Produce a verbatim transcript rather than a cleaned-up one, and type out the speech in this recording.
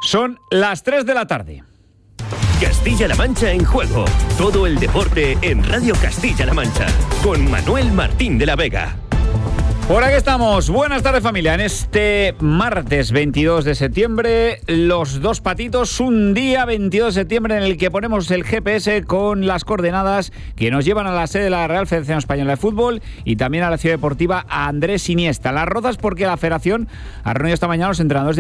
Son las tres de la tarde. Castilla-La Mancha en juego. Todo el deporte en Radio Castilla-La Mancha. Con Manuel Martín de la Vega. Por aquí estamos. Buenas tardes, familia. En este martes veintidós de septiembre, los dos patitos, un día veintidós de septiembre en el que ponemos el G P S con las coordenadas que nos llevan a la sede de la Real Federación Española de Fútbol y también a la Ciudad Deportiva a Andrés Iniesta. Las Rozas porque la Federación ha reunido esta mañana a los entrenadores de